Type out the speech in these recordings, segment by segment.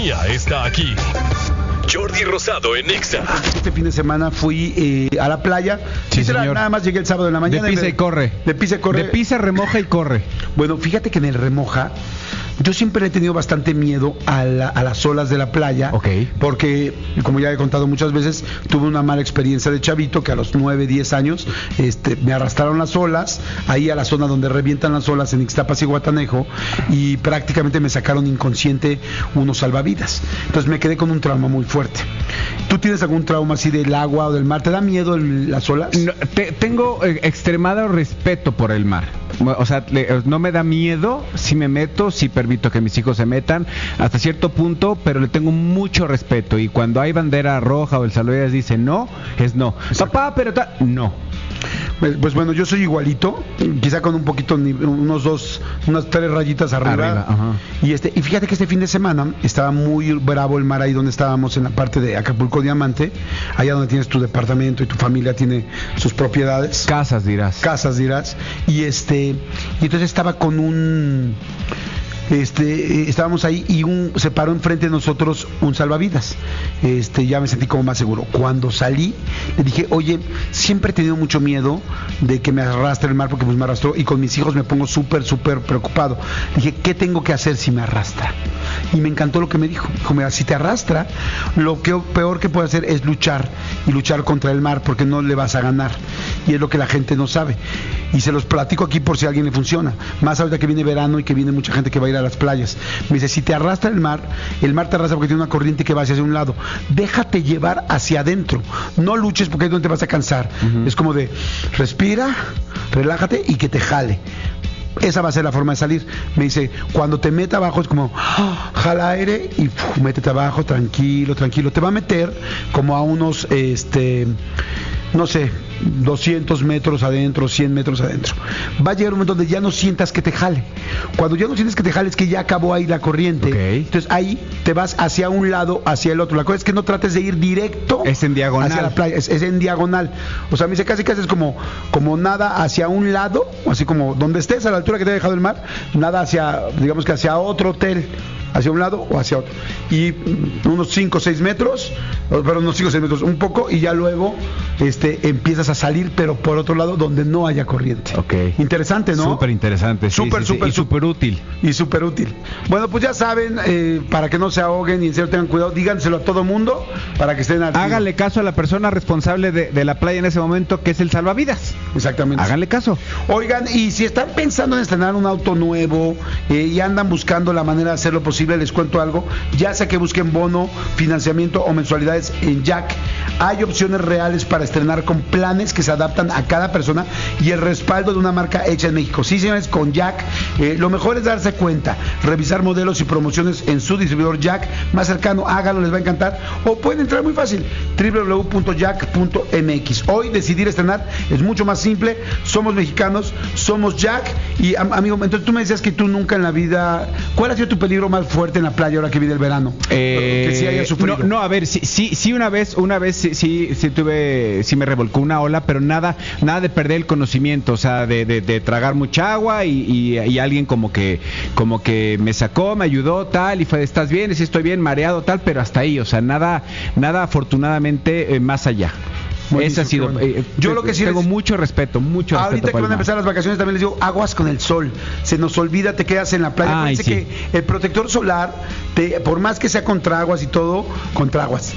compañía está aquí. Jordi Rosado en Exa. Este fin de semana fui a la playa. Sí, señor. Nada más llegué el sábado en la mañana. De pisa y corre. De pisa y corre. De pisa, remoja y corre. Bueno, fíjate que en el remoja yo siempre he tenido bastante miedo a las olas de la playa. Ok. Porque, como ya he contado muchas veces, tuve una mala experiencia de chavito que a los 9, 10 años me arrastraron las olas, ahí a la zona donde revientan las olas en Ixtapas y Guatanejo, y prácticamente me sacaron inconsciente unos salvavidas. Entonces me quedé con un trauma muy fuerte. ¿Tú tienes algún trauma así del agua o del mar? ¿Te da miedo las olas? No, tengo extremado respeto por el mar. O sea, no me da miedo, si me meto, si permito que mis hijos se metan hasta cierto punto, pero le tengo mucho respeto, y cuando hay bandera roja o el salvavidas dice no, es no. Exacto. Papá, pero no. Pues bueno, yo soy igualito, quizá con un poquito, unas 3 rayitas arriba. Ajá. Y fíjate que este fin de semana estaba muy bravo el mar ahí donde estábamos, en la parte de Acapulco Diamante, allá donde tienes tu departamento y tu familia tiene sus propiedades. Casas dirás. Y entonces estaba con estábamos ahí y se paró enfrente de nosotros un salvavidas. Ya me sentí como más seguro. Cuando salí, le dije, oye, siempre he tenido mucho miedo de que me arrastre el mar, porque pues me arrastró, y con mis hijos me pongo súper preocupado. Le dije, ¿qué tengo que hacer si me arrastra? Y me encantó lo que me dijo. Dijo, mira, si te arrastra, lo peor que puedes hacer es luchar contra el mar, porque no le vas a ganar. Y es lo que la gente no sabe. Y se los platico aquí por si a alguien le funciona. Más ahorita que viene verano y que viene mucha gente que va a ir a las playas. Me dice, si te arrastra el mar te arrastra porque tiene una corriente que va hacia un lado. Déjate llevar hacia adentro. No luches, porque ahí es donde te vas a cansar. Es como de, respira, relájate y que te jale. Esa va a ser la forma de salir. Me dice, cuando te meta abajo es como, jala aire y métete abajo, tranquilo. Te va a meter como a unos, no sé, 200 metros adentro, 100 metros adentro. Va a llegar un momento donde ya no sientas que te jale. Cuando ya no sientes que te jale es que ya acabó ahí la corriente. Okay. Entonces ahí te vas hacia un lado, hacia el otro. La cosa es que no trates de ir directo. Es en diagonal. Hacia la playa. Es en diagonal. O sea, me dice, casi es como nada hacia un lado, así como donde estés, a la altura que te ha dejado el mar, nada hacia, digamos que hacia otro hotel, hacia un lado o hacia otro. Y unos 5 o 6 metros, perdón, unos 5 o 6 metros, un poco, y ya luego empiezas a salir, pero por otro lado donde no haya corriente. Okay. Interesante, ¿no? Súper interesante, súper útil. Y súper útil. Bueno, pues ya saben, para que no se ahoguen y en serio tengan cuidado, díganselo a todo mundo para que estén al tiro. Háganle caso a la persona responsable de la playa en ese momento, que es el salvavidas. Exactamente. Háganle caso. Oigan, y si están pensando en estrenar un auto nuevo y andan buscando la manera de hacerlo posible, les cuento algo. Ya sea que busquen bono, financiamiento o mensualidades en Jack, hay opciones reales para estrenar con planes que se adaptan a cada persona y el respaldo de una marca hecha en México. Sí, señores, con Jack lo mejor es darse cuenta, revisar modelos y promociones en su distribuidor Jack más cercano. Háganlo, les va a encantar. O pueden entrar muy fácil, www.jack.mx. Hoy decidir estrenar es mucho más simple. Somos mexicanos, somos Jack. Y amigo, entonces tú me decías que tú nunca en la vida, ¿cuál ha sido tu peligro más fuerte en la playa ahora que viene el verano? Que sí haya sufrido. No, a ver, sí una vez sí me revolcó una ola, pero nada de perder el conocimiento, o sea, de tragar mucha agua y alguien como que me sacó, me ayudó, tal, y fue, ¿estás bien? Sí, estoy bien, mareado, tal, pero hasta ahí, o sea, nada afortunadamente más allá. Ese ha sido. Bueno. Yo lo que sí tengo mucho respeto. Ahorita que van a empezar las vacaciones también les digo, aguas con el sol. Se nos olvida, te quedas en la playa. Parece que el protector solar, por más que sea contra aguas y todo, contra aguas,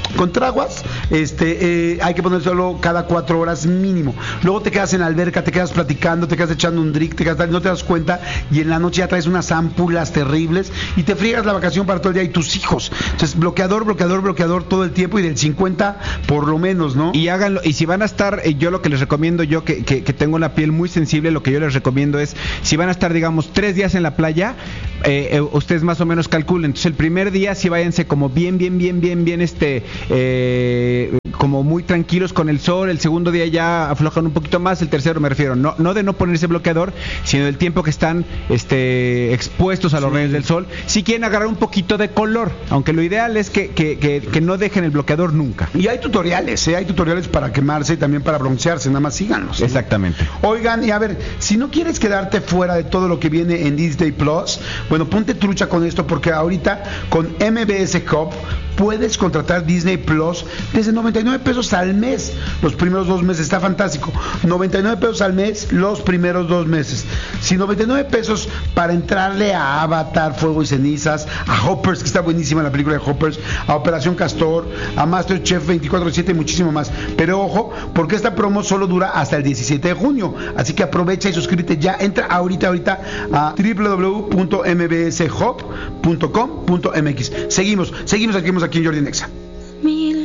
hay que ponérselo cada 4 horas mínimo. Luego te quedas en la alberca, te quedas platicando, te quedas echando un drink, no te das cuenta, y en la noche ya traes unas ámpulas terribles y te friegas la vacación para todo el día y tus hijos. Entonces, bloqueador todo el tiempo, y del 50 por lo menos, ¿no? Y háganlo. Y si van a estar, yo lo que les recomiendo, yo que tengo la piel muy sensible, lo que yo les recomiendo es, si van a estar, digamos, 3 días en la playa, ustedes más o menos calculen. Entonces el primer día sí váyanse como bien, como muy tranquilos con el sol. El segundo día ya aflojan un poquito más. El tercero, me refiero, no de no ponerse bloqueador, sino del tiempo que están expuestos a los rayos del sol. Si quieren agarrar un poquito de color, aunque lo ideal es que no dejen el bloqueador nunca. Y hay tutoriales para quemarse y también para broncearse, nada más síganlos, ¿sí? Exactamente. Oigan, y a ver, si no quieres quedarte fuera de todo lo que viene en Disney Plus, Bueno, ponte trucha con esto porque ahorita con MBS Hub puedes contratar Disney Plus desde 99 pesos al mes los primeros 2 meses. Está fantástico. 99 pesos al mes los primeros 2 meses. Si 99 pesos para entrarle a Avatar, Fuego y Cenizas, a Hoppers, que está buenísima la película de Hoppers, a Operación Castor, a MasterChef 24/7 y muchísimo más. Pero ojo, porque esta promo solo dura hasta el 17 de junio. Así que aprovecha y suscríbete ya. Entra ahorita a www.mbshub.com.mx. Seguimos aquí en Jordi en Exa.